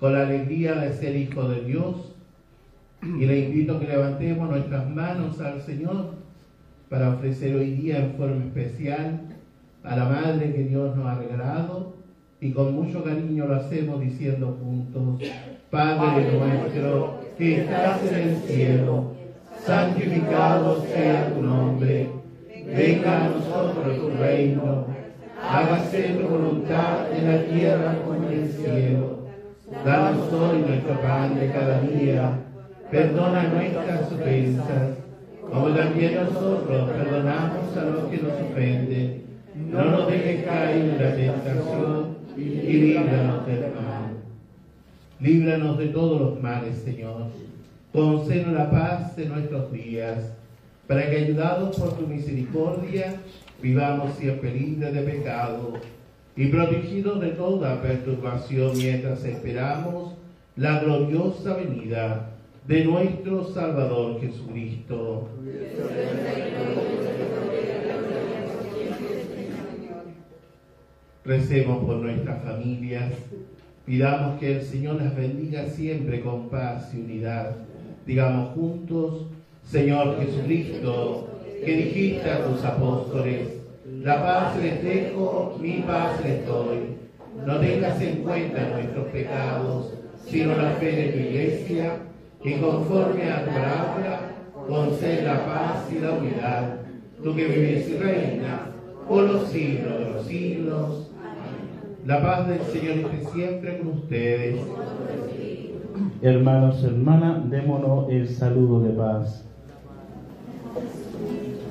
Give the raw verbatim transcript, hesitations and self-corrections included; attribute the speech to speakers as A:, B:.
A: con la alegría de ser hijo de Dios, y le invito a que levantemos nuestras manos al Señor para ofrecer hoy día en forma especial a la Madre que Dios nos ha regalado, y con mucho cariño lo hacemos diciendo juntos: Padre nuestro que estás en el cielo, santificado sea tu nombre, venga a nosotros tu reino, hágase tu voluntad en la tierra como en el cielo. Danos hoy nuestro pan de cada día, perdona nuestras ofensas, como también nosotros perdonamos a los que nos ofenden. No nos dejes caer en la tentación y líbranos del mal. Líbranos de todos los males, Señor. Concédenos la paz de nuestros días, para que, ayudados por tu misericordia, vivamos siempre libres de pecado y protegidos de toda perturbación, mientras esperamos la gloriosa venida de nuestro Salvador Jesucristo. Recemos por nuestras familias, pidamos que el Señor las bendiga siempre con paz y unidad. Digamos juntos: Señor Jesucristo, que dijiste a tus apóstoles: la paz les dejo, mi paz les doy. No tengas en cuenta nuestros pecados, sino la fe de tu Iglesia, que conforme a tu palabra concede la paz y la unidad. Tú que vives y reinas por los siglos de los siglos. La paz del Señor esté siempre con ustedes.
B: Hermanos, hermanas, démonos el saludo de paz.